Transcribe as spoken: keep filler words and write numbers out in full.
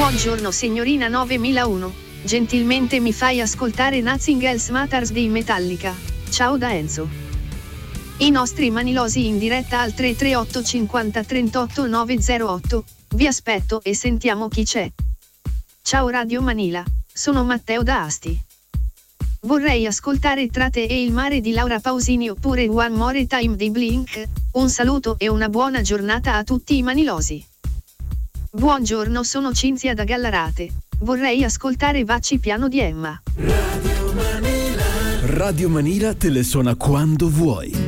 Buongiorno signorina novemilauno, gentilmente mi fai ascoltare Nothing Else Matters dei Metallica. Ciao da Enzo. I nostri manilosi in diretta al tre tre otto cinquanta trentotto novecentotto, vi aspetto e sentiamo chi c'è. Ciao Radio Manila, sono Matteo da Asti. Vorrei ascoltare Tra te e il mare di Laura Pausini oppure One More Time di Blink. Un saluto e una buona giornata a tutti i manilosi. Buongiorno, sono Cinzia da Gallarate. Vorrei ascoltare Vacci piano di Emma. Radio Manila. Radio Manila te le suona quando vuoi.